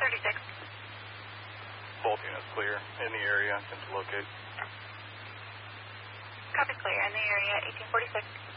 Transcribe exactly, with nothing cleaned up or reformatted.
thirty-six. Both units clear in the area. Attempt to locate. Copy clear in the area, eighteen forty-six.